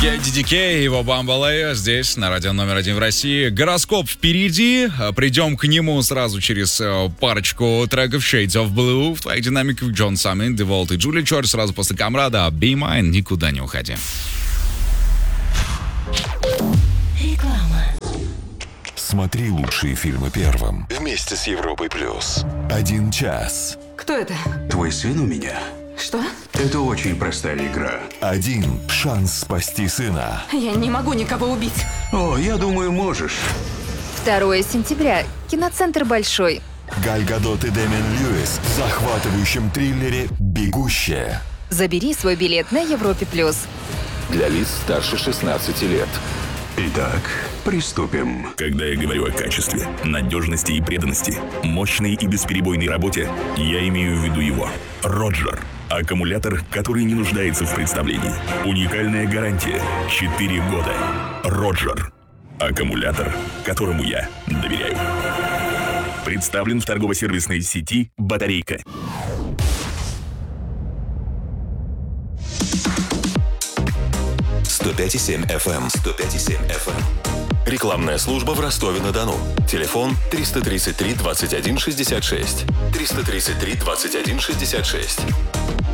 DDK, его Бамбалей здесь, на радио номер 1 в России. Гороскоп впереди. Придем к нему сразу через парочку треков Shades of Blue. В твоих динамиках Джон Саммин, Деволт и Джули Чор. Сразу после Камрада Be Mine. Никуда не уходи. Реклама. Смотри лучшие фильмы первым. Вместе с Европой+. 1 час. Кто это? Твой сын у меня. Что? Это очень простая игра. 1 шанс спасти сына. Я не могу никого убить. О, я думаю, можешь. 2 сентября. Киноцентр «Большой». Галь Гадот и Дэмиан Льюис в захватывающем триллере «Бегущая». Забери свой билет на Европе+. Для лиц старше 16 лет. Итак, приступим. Когда я говорю о качестве, надежности и преданности, мощной и бесперебойной работе, я имею в виду его. Роджер. Аккумулятор, который не нуждается в представлении. Уникальная гарантия. 4 года. Роджер. Аккумулятор, которому я доверяю. Представлен в торгово-сервисной сети «Батарейка». «105,7 FM». 105,7 FM. Рекламная служба в Ростове-на-Дону. Телефон 333 21 66. 333 21 66.